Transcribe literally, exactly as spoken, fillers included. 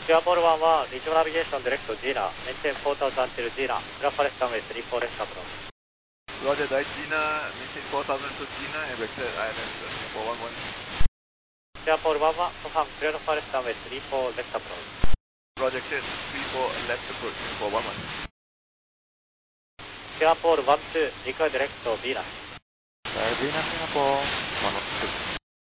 Singapore one one, regional navigation direct to Gina, maintain four thousand until Gina, Alpha left runway three four left approach. Roger, Dive Gina, maintain four thousand to Gina and vector I L S Singapore one one. Singapore one one, confirm clear Alpha left runway three four left approach. Roger, clear three four left approach, Singapore one one. Singapore one two, require direct to Venus. Uh, Venus Singapore.